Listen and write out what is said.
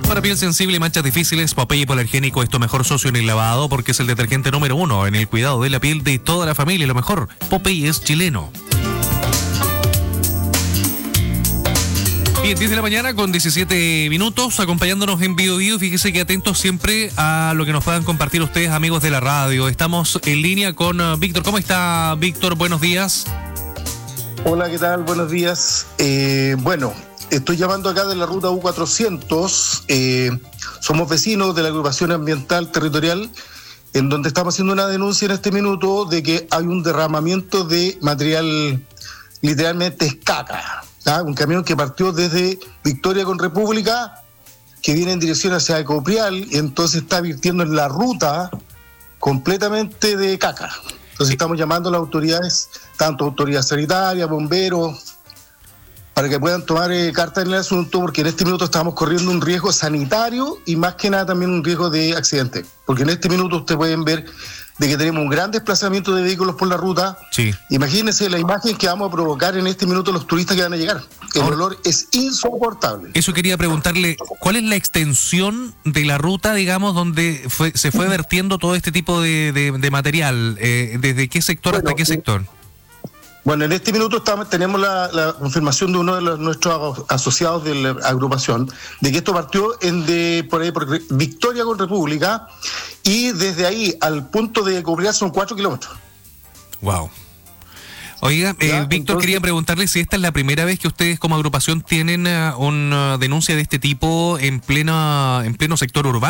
Para piel sensible y manchas difíciles, Popeye Hipoalergénico es tu mejor socio en el lavado porque es el detergente número 1 en el cuidado de la piel de toda la familia. Lo mejor, Popeye es chileno. Bien, 10 de la mañana con 17 minutos, acompañándonos en Bio Bio. Fíjese que atentos siempre a lo que nos puedan compartir ustedes, amigos de la radio. Estamos en línea con Víctor. ¿Cómo está, Víctor? Buenos días. Hola, ¿qué tal? Buenos días. Estoy llamando acá de la ruta U400. Somos vecinos de la agrupación ambiental territorial, en donde estamos haciendo una denuncia en este minuto de que hay un derramamiento de material, literalmente es caca. Un camión que partió desde Victoria con República, que viene en dirección hacia Ecoprial, y entonces está virtiendo en la ruta completamente de caca. Entonces estamos llamando a las autoridades, tanto autoridades sanitarias, bomberos, para que puedan tomar carta en el asunto, porque en este minuto estamos corriendo un riesgo sanitario y más que nada también un riesgo de accidente. Porque en este minuto ustedes pueden ver de que tenemos un gran desplazamiento de vehículos por la ruta. Sí. Imagínense la imagen que vamos a provocar en este minuto los turistas que van a llegar. El olor es insoportable. Eso quería preguntarle, ¿cuál es la extensión de la ruta, digamos, donde se fue vertiendo todo este tipo de material? ¿Desde qué sector hasta qué sector? Bueno, en este minuto tenemos la confirmación de uno de nuestros asociados de la agrupación de que esto partió por Victoria con República, y desde ahí al punto de Ecoprial son 4 kilómetros. Wow. Oiga, Víctor, entonces, quería preguntarle si esta es la primera vez que ustedes como agrupación tienen una denuncia de este tipo en pleno sector urbano.